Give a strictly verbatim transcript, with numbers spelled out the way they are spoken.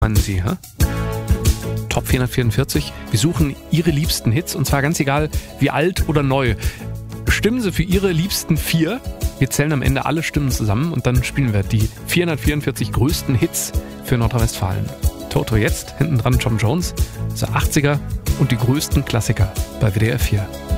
Meinen Sie, hä? Top vierhundertvierundvierzig. Wir suchen Ihre liebsten Hits und zwar ganz egal, wie alt oder neu. Stimmen Sie für Ihre liebsten vier. Wir zählen am Ende alle Stimmen zusammen und dann spielen wir die vierhundertvierundvierzig größten Hits für Nordrhein-Westfalen. Toto jetzt, hinten dran Tom Jones, so achtziger und die größten Klassiker bei W D R vier.